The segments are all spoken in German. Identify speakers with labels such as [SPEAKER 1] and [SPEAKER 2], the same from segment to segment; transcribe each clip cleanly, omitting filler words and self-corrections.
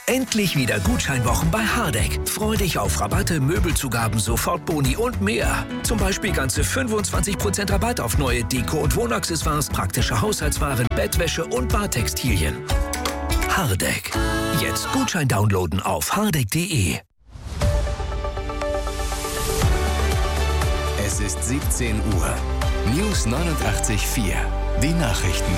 [SPEAKER 1] Endlich wieder Gutscheinwochen bei Hardegg. Freu dich auf Rabatte, Möbelzugaben, Sofortboni und mehr. Zum Beispiel ganze 25% Rabatt auf neue Deko- und Wohnaccessoires, praktische Haushaltswaren, Bettwäsche und Badtextilien. Hardegg. Jetzt Gutschein downloaden auf hardegg.de.
[SPEAKER 2] Es ist 17 Uhr. News 89.4. Die Nachrichten.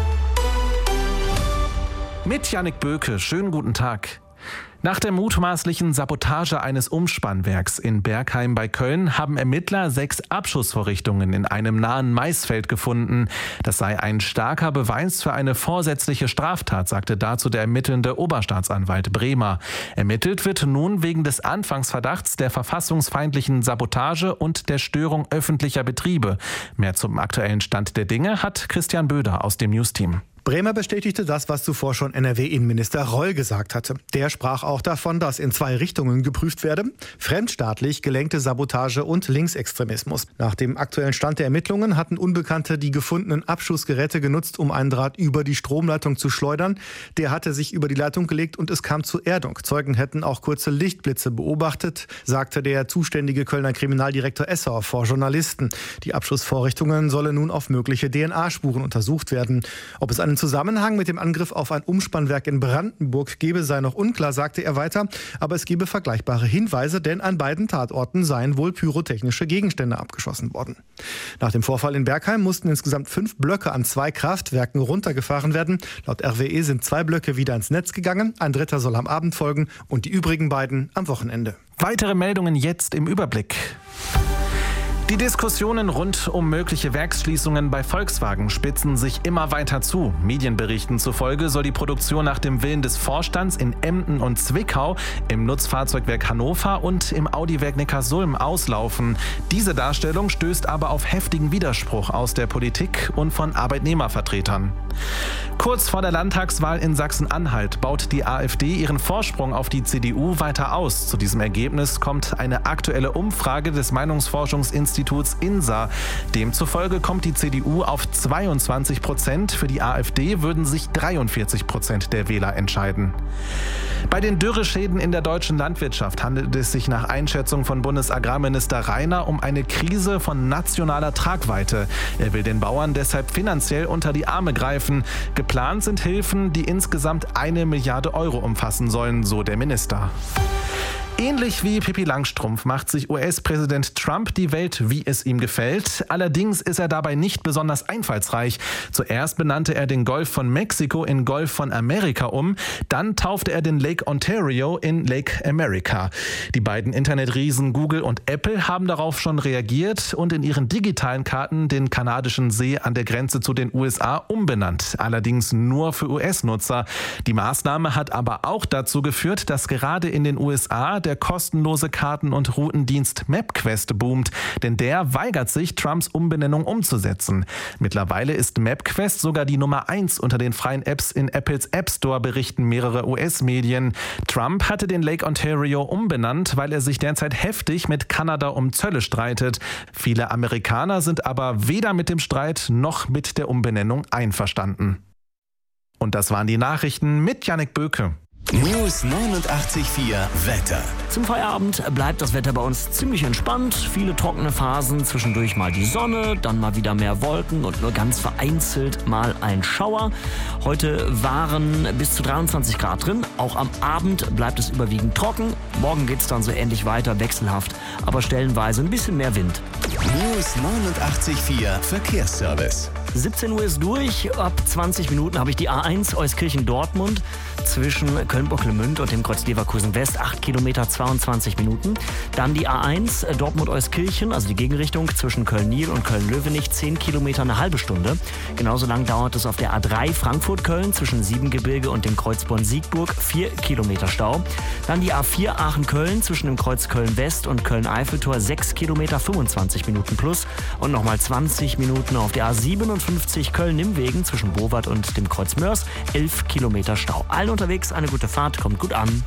[SPEAKER 3] Mit Jannik Böke, schönen guten Tag. Nach der mutmaßlichen Sabotage eines Umspannwerks in Bergheim bei Köln haben Ermittler 6 Abschussvorrichtungen in einem nahen Maisfeld gefunden. Das sei ein starker Beweis für eine vorsätzliche Straftat, sagte dazu der ermittelnde Oberstaatsanwalt Bremer. Ermittelt wird nun wegen des Anfangsverdachts der verfassungsfeindlichen Sabotage und der Störung öffentlicher Betriebe. Mehr zum aktuellen Stand der Dinge hat Christian Böder aus dem Newsteam.
[SPEAKER 4] Bremer bestätigte das, was zuvor schon NRW-Innenminister Reul gesagt hatte. Der sprach auch davon, dass in 2 Richtungen geprüft werde: fremdstaatlich gelenkte Sabotage und Linksextremismus. Nach dem aktuellen Stand der Ermittlungen hatten Unbekannte die gefundenen Abschussgeräte genutzt, um einen Draht über die Stromleitung zu schleudern. Der hatte sich über die Leitung gelegt und es kam zur Erdung. Zeugen hätten auch kurze Lichtblitze beobachtet, sagte der zuständige Kölner Kriminaldirektor Esser vor Journalisten. Die Abschussvorrichtungen sollen nun auf mögliche DNA-Spuren untersucht werden. Ob es einen Zusammenhang mit dem Angriff auf ein Umspannwerk in Brandenburg gebe, sei noch unklar, sagte er weiter. Aber es gebe vergleichbare Hinweise, denn an beiden Tatorten seien wohl pyrotechnische Gegenstände abgeschossen worden. Nach dem Vorfall in Bergheim mussten insgesamt 5 Blöcke an 2 Kraftwerken runtergefahren werden. Laut RWE sind 2 Blöcke wieder ins Netz gegangen. Ein dritter soll am Abend folgen und die übrigen beiden am Wochenende.
[SPEAKER 3] Weitere Meldungen jetzt im Überblick. Die Diskussionen rund um mögliche Werksschließungen bei Volkswagen spitzen sich immer weiter zu. Medienberichten zufolge soll die Produktion nach dem Willen des Vorstands in Emden und Zwickau, im Nutzfahrzeugwerk Hannover und im Audi-Werk Neckarsulm auslaufen. Diese Darstellung stößt aber auf heftigen Widerspruch aus der Politik und von Arbeitnehmervertretern. Kurz vor der Landtagswahl in Sachsen-Anhalt baut die AfD ihren Vorsprung auf die CDU weiter aus. Zu diesem Ergebnis kommt eine aktuelle Umfrage des Meinungsforschungsinstituts INSA. Demzufolge kommt die CDU auf 22%. Für die AfD würden sich 43% der Wähler entscheiden. Bei den Dürreschäden in der deutschen Landwirtschaft handelt es sich nach Einschätzung von Bundesagrarminister Rainer um eine Krise von nationaler Tragweite. Er will den Bauern deshalb finanziell unter die Arme greifen. Geplant sind Hilfen, die insgesamt 1 Milliarde Euro umfassen sollen, so der Minister. Ähnlich wie Pippi Langstrumpf macht sich US-Präsident Trump die Welt, wie es ihm gefällt. Allerdings ist er dabei nicht besonders einfallsreich. Zuerst benannte er den Golf von Mexiko in Golf von Amerika um. Dann taufte er den Lake Ontario in Lake America. Die beiden Internetriesen Google und Apple haben darauf schon reagiert und in ihren digitalen Karten den kanadischen See an der Grenze zu den USA umbenannt. Allerdings nur für US-Nutzer. Die Maßnahme hat aber auch dazu geführt, dass gerade in den USA der kostenlose Karten- und Routendienst MapQuest boomt, denn der weigert sich, Trumps Umbenennung umzusetzen. Mittlerweile ist MapQuest sogar die Nummer 1 unter den freien Apps in Apples App Store, berichten mehrere US-Medien. Trump hatte den Lake Ontario umbenannt, weil er sich derzeit heftig mit Kanada um Zölle streitet. Viele Amerikaner sind aber weder mit dem Streit noch mit der Umbenennung einverstanden. Und das waren die Nachrichten mit Jannik Böke.
[SPEAKER 2] News 89.4 Wetter.
[SPEAKER 5] Zum Feierabend bleibt das Wetter bei uns ziemlich entspannt. Viele trockene Phasen, zwischendurch mal die Sonne, dann mal wieder mehr Wolken und nur ganz vereinzelt mal ein Schauer. Heute waren bis zu 23 Grad drin. Auch am Abend bleibt es überwiegend trocken. Morgen geht es dann so ähnlich weiter, wechselhaft, aber stellenweise ein bisschen mehr Wind.
[SPEAKER 2] News 89.4 Verkehrsservice.
[SPEAKER 5] 17 Uhr ist durch. Ab 20 Minuten habe ich die A1 Euskirchen-Dortmund zwischen Köln-Bocklemünd und dem Kreuz Leverkusen West. 8 Kilometer, 22 Minuten. Dann die A1 Dortmund-Euskirchen, also die Gegenrichtung zwischen Köln-Niel und Köln-Löwenich. 10 Kilometer, eine halbe Stunde. Genauso lang dauert es auf der A3 Frankfurt-Köln zwischen Siebengebirge und dem Kreuz Bonn-Siegburg. 4 Kilometer Stau. Dann die A4 Aachen-Köln zwischen dem Kreuz Köln-West und Köln-Eiffeltor. 6 Kilometer, 25 Minuten plus. Und nochmal 20 Minuten auf der A57 Köln-Nimwegen zwischen Bowart und dem Kreuz Mörs. 11 Kilometer Stau. Allen unterwegs eine gute Fahrt, kommt gut an.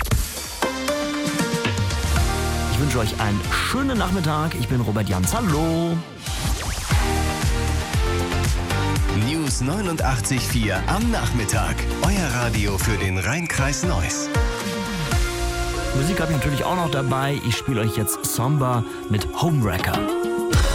[SPEAKER 5] Ich wünsche euch einen schönen Nachmittag. Ich bin Robert Jans. Hallo.
[SPEAKER 2] News News 89.4 am Nachmittag. Euer Radio für den Rhein-Kreis Neuss.
[SPEAKER 5] Musik habe ich natürlich auch noch dabei. Ich spiele euch jetzt Somber mit Homewrecker.